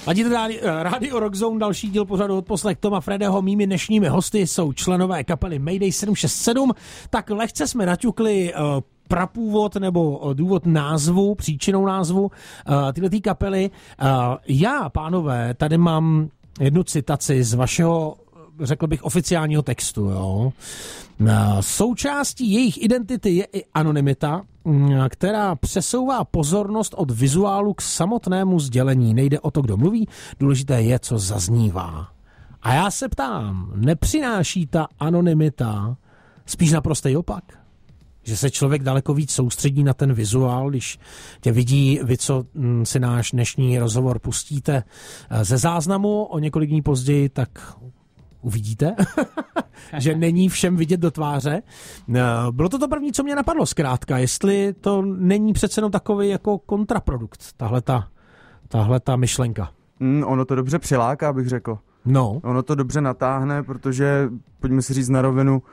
Ladíte Radio Rock Zone, další díl pořadu Odposlech Toma Fredeho. Mými dnešními hosty jsou členové kapely Mayday 767. Tak lehce jsme naťukli prapůvod nebo důvod názvu, příčinou názvu tyhletý kapely. Já, pánové, tady mám jednu citaci z vašeho, řekl bych, oficiálního textu. Jo. Součástí jejich identity je i anonymita, která přesouvá pozornost od vizuálu k samotnému sdělení. Nejde o to, kdo mluví, důležité je, co zaznívá. A já se ptám, nepřináší ta anonymita spíš naprostý opak? Že se člověk daleko víc soustředí na ten vizuál, když tě vidí, vy, co si náš dnešní rozhovor pustíte ze záznamu o několik dní později, tak uvidíte, že není všem vidět do tváře. Bylo to první, co mě napadlo zkrátka, jestli to není přece jenom takový jako kontraprodukt, tahle ta myšlenka. Ono to dobře přiláká, bych řekl. No. Ono to dobře natáhne, protože, pojďme si říct na rovinu,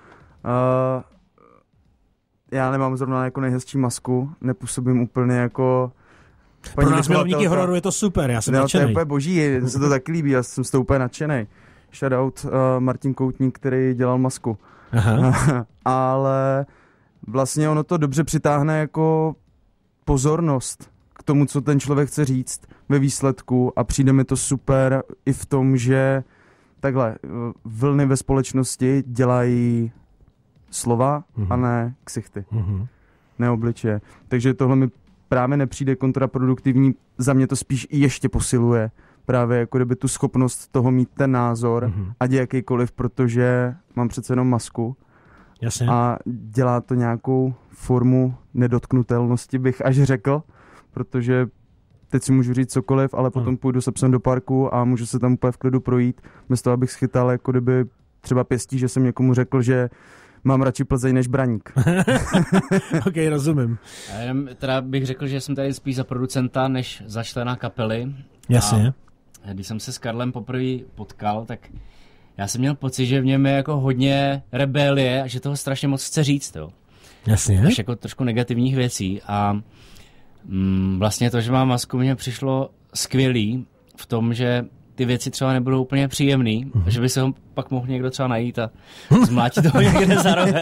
já nemám zrovna jako nejhezčí masku, nepůsobím úplně jako... Pro nás milovníky hororu je to super, já jsem nadšenej. To je úplně boží, mně se to taky líbí, já jsem z toho úplně nadšenej. Shoutout Martin Koutník, který dělal masku. Aha. Ale vlastně ono to dobře přitáhne jako pozornost k tomu, co ten člověk chce říct ve výsledku a přijde mi to super i v tom, že takhle vlny ve společnosti dělají slova a ne ksichty, ne obličeje. Takže tohle mi právě nepřijde kontraproduktivní, za mě to spíš i ještě posiluje právě jako kdyby tu schopnost toho mít ten názor, ať jakýkoliv, protože mám přece jenom masku. Jasně. A dělá to nějakou formu nedotknutelnosti, bych až řekl, protože teď si můžu říct cokoliv, ale potom půjdu se psem do parku a můžu se tam úplně v klidu projít, bez toho, abych schytal jako kdyby třeba pěstí, že jsem někomu řekl, že mám radši Plzeň než Braník. Ok, rozumím. Já jenom teda bych řekl, že jsem tady spíš za producenta, než za člena kapely. Jasně. A když jsem se s Karlem poprvé potkal, tak já jsem měl pocit, že v něm je jako hodně rebelie a že toho strašně moc chce říct. Jo. Jasně. Až jako trošku negativních věcí. A vlastně to, že mám masku, mně přišlo skvělý v tom, že ty věci třeba nebudou úplně příjemný, že by se ho pak mohl někdo třeba najít a zmlátit ho někde za rohem.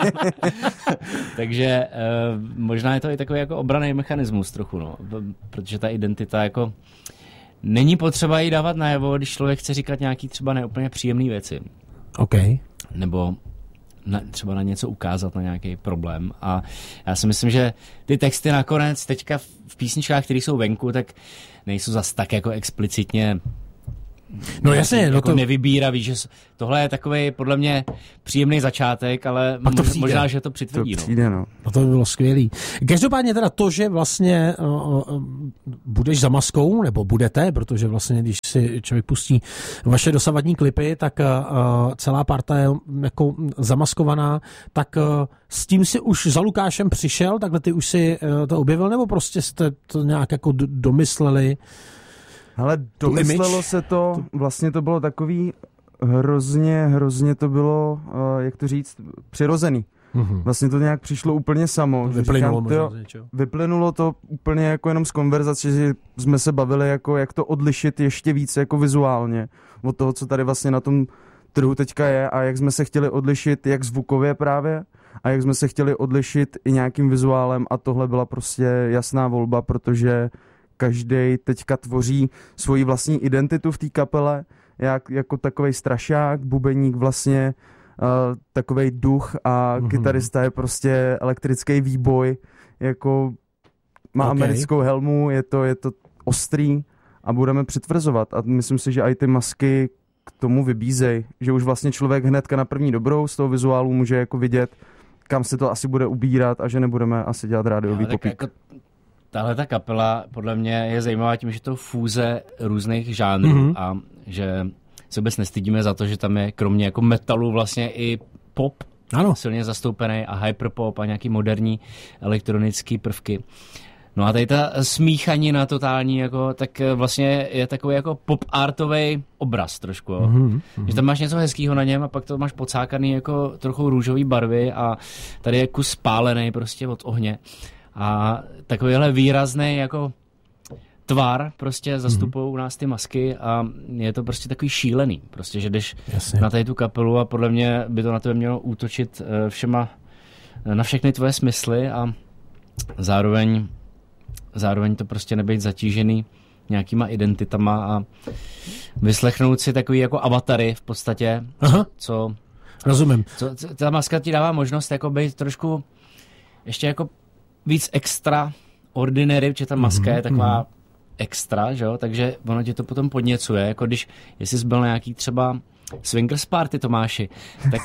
Takže možná je to i takový jako obranný mechanismus trochu, no, protože ta identita jako není potřeba jí dávat najevo, když člověk chce říkat nějaký třeba neúplně příjemný věci. OK. Nebo třeba na něco ukázat, na nějaký problém. A já si myslím, že ty texty nakonec teďka v písničkách, které jsou venku, tak nejsou zas tak jako explicitně no jasně, jako no to nevybíravý, že tohle je takovej podle mě příjemný začátek, ale možná, že to přitvrdí. To přijde, no. No to by bylo skvělý. Každopádně teda to, že vlastně budeš za maskou, nebo budete, protože vlastně, když si člověk pustí vaše dosavadní klipy, tak celá parta je jako zamaskovaná, tak s tím si už za Lukášem přišel, takhle ty už si to objevil, nebo prostě jste to nějak jako domysleli? Ale domyslelo se to, vlastně to bylo takový hrozně to bylo, jak to říct, přirozený. Vlastně to nějak přišlo úplně samo. Vyplynulo to úplně jako jenom z konverzace, že jsme se bavili, jako jak to odlišit ještě více jako vizuálně od toho, co tady vlastně na tom trhu teďka je a jak jsme se chtěli odlišit jak zvukově právě a jak jsme se chtěli odlišit i nějakým vizuálem a tohle byla prostě jasná volba, protože každej teďka tvoří svoji vlastní identitu v té kapele, jako takovej strašák, bubeník vlastně, takovej duch a kytarista je prostě elektrický výboj, jako má americkou helmu, je to ostrý a budeme přitvrzovat a myslím si, že i ty masky k tomu vybízej, že už vlastně člověk hnedka na první dobrou z toho vizuálu může jako vidět, kam se to asi bude ubírat a že nebudeme asi dělat rádiový popík. Jako tahle ta kapela podle mě je zajímavá tím, že to fúze různých žánrů a že se vůbec nestydíme za to, že tam je kromě jako metalu vlastně i pop silně zastoupený a hyperpop a nějaký moderní elektronický prvky. No a tady ta smíchanina totální, jako, tak vlastně je takový jako pop-artový obraz trošku. Že tam máš něco hezkýho na něm a pak to máš pocákaný jako trochu růžový barvy a tady je kus spálený prostě od ohně. A takovýhle výrazný jako tvar prostě zastupují u nás ty masky a je to prostě takový šílený, prostě, že jdeš na tady tu kapelu a podle mě by to na tebe mělo útočit na všechny tvoje smysly a zároveň to prostě nebejt zatížený nějakýma identitama a vyslechnout si takový jako avatary v podstatě, co rozumím. Ta maska ti dává možnost jako být trošku ještě jako víc extra ordinary, protože ta maska je taková extra, že jo? Takže ono tě to potom podněcuje, jako když, jestli jsi byl na nějaký třeba swingers party, Tomáši, tak...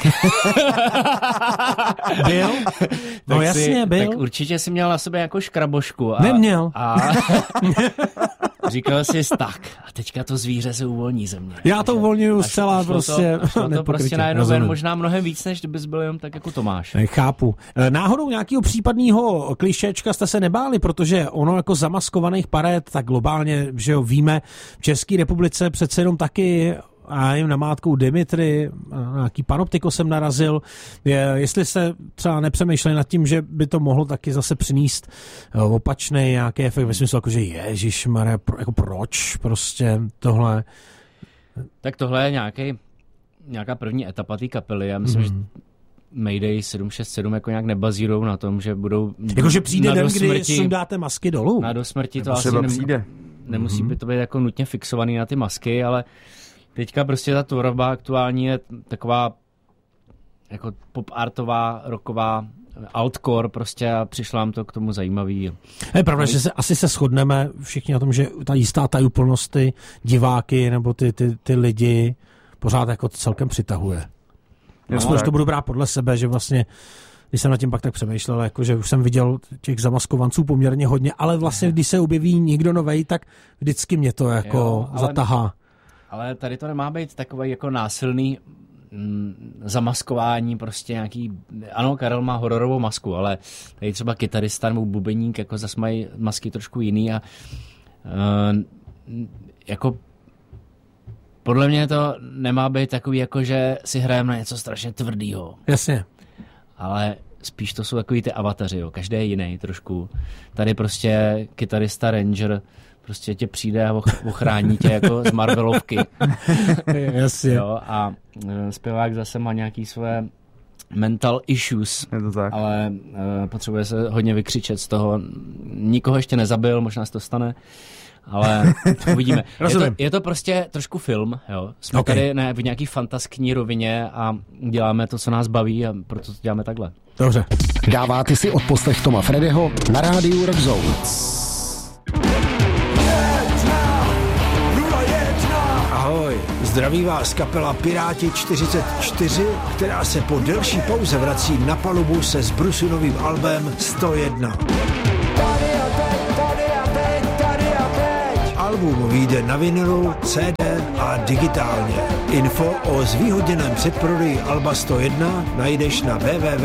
Byl? No jasně, byl. Tak určitě jsi měl na sobě jako škrabošku. Neměl. A říkal jsi tak, a teďka to zvíře se uvolní ze mě. Já to uvolňuju zcela prostě. To prostě najednou ven, možná mnohem víc, než kdybys byl jenom tak jako Tomáš. Chápu. Náhodou nějakého případného klišéčka jste se nebáli, protože ono jako zamaskovaných paret, tak globálně, že jo, víme, v České republice přece jenom taky a jim namátkou Dimitri, nějaký Panoptiko jsem narazil. Jestli se třeba nepřemýšleli nad tím, že by to mohlo taky zase přinést opačný nějaký efekt, ve smyslu jako, že ježišmarja, jako proč prostě tohle? Tak tohle je nějaká první etapa té kapely. Já myslím, že Mayday 767 jako nějak nebazírujou na tom, že budou... Jakože přijde den, kdy sundáte masky dolů? Na do smrti to asi nemusí by to být jako nutně fixovaný na ty masky, ale teďka prostě ta tvorba aktuální je taková jako pop-artová, rocková, altcore prostě a přišlo nám to k tomu zajímavý. Je pravda, že asi se shodneme všichni na tom, že ta jistá tajuplnost ty diváky nebo ty lidi pořád jako celkem přitahuje. Když to budu brát podle sebe, že vlastně když jsem nad tím pak tak přemýšlel, jako, že už jsem viděl těch zamaskovanců poměrně hodně, ale vlastně když se objeví někdo novej, tak vždycky mě to jako zatahá. Ale tady to nemá být takový jako násilný zamaskování, prostě nějaký, ano, Karel má hororovou masku, ale tady třeba kytarista nebo bubeník, jako zase mají masky trošku jiný a jako podle mě to nemá být takový, jako že si hrajeme na něco strašně tvrdýho. Jasně. Ale spíš to jsou takový ty avataři, jo, každý je jiný trošku. Tady prostě kytarista Ranger prostě tě přijde a ochrání tě jako z Marvelovky. Jasně. Jo, a zpěvák zase má nějaký své mental issues, ale potřebuje se hodně vykřičet z toho. Nikoho ještě nezabil, možná se to stane, ale uvidíme. Je to prostě trošku film, jo. Jsme tady v nějaký fantaskní rovině a děláme to, co nás baví a proto to děláme takhle. Dobře. Dáváte si odposlech Toma Fredyho na rádiu Rock Zone. Ahoj, zdraví vás kapela Piráti 44, která se po delší pauze vrací na palubu se zbrusunovým albem 101. Album vyjde na vinylu, CD a digitálně. Info o zvýhodněném předprodeji alba 101 najdeš na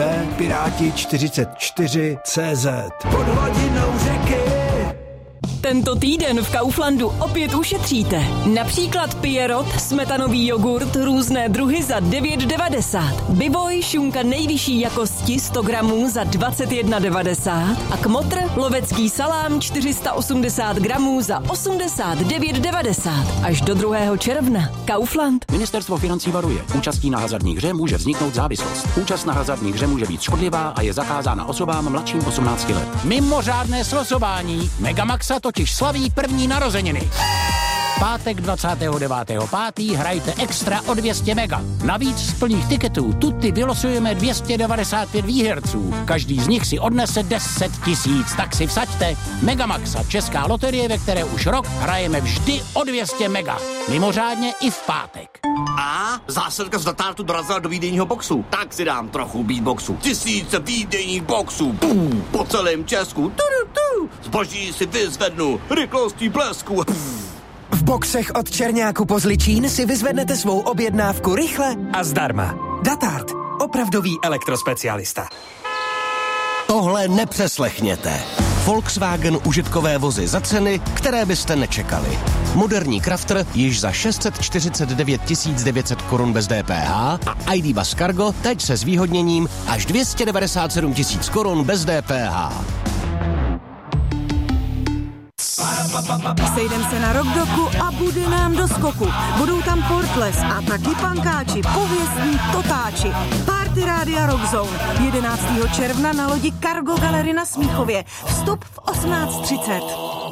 www.pirati44.cz. Pod hladinou řeky. Tento týden v Kauflandu opět ušetříte. Například Pierrot, smetanový jogurt, různé druhy za 9,90. Biboj, šunka nejvyšší jakosti 100 gramů za 21,90. A Kmotr, lovecký salám 480 gramů za 89,90. Až do 2. června. Kaufland. Ministerstvo financí varuje. Účastí na hazardní hře může vzniknout závislost. Účast na hazardní hře může být škodlivá a je zakázána osobám mladším 18 let. Mimořádné slosování Megamaxa totiž slaví první narozeniny. Pátek 29.5. hrajte extra o 200 mega. Navíc z plných tiketů tuty vylosujeme 295 výherců. Každý z nich si odnese 10 000, tak si vsaďte. Megamaxa, česká loterie, ve které už rok hrajeme vždy o 200 mega. Mimořádně i v pátek. A zásilka z Datartu dorazila do výdejního boxu. Tak si dám trochu beatboxu. 1000 výdejních boxů. Po celém Česku. Zboží si vyzvednu rychlostí blesku. V boxech od Černáku po Zličín si vyzvednete svou objednávku rychle a zdarma. Datart. Opravdový elektrospecialista. Tohle nepřeslechněte. Volkswagen užitkové vozy za ceny, které byste nečekali. Moderní Crafter již za 649 900 korun bez DPH a ID Bus Cargo teď se zvýhodněním až 297 000 korun bez DPH. Sejdem se na Rockdoku a bude nám do skoku. Budou tam Portles a taky pankáči, pověstní totáči. Party Rádia Rockzone 11. června na lodi Cargo Gallery na Smíchově. Vstup v 18:30.